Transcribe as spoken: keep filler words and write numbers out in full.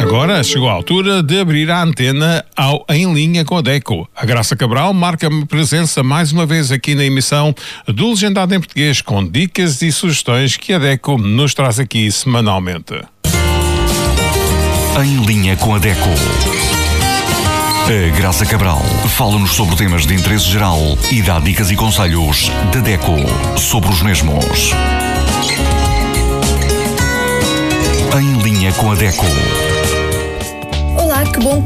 Agora chegou a altura de abrir a antena ao Em Linha com a DECO. A Graça Cabral marca-me presença mais uma vez aqui na emissão do Legendado em Português, com dicas e sugestões que a DECO nos traz aqui semanalmente. Em Linha com a DECO. A Graça Cabral fala-nos sobre temas de interesse geral e dá dicas e conselhos da DECO sobre os mesmos. Em Linha com a DECO. Olá, que bom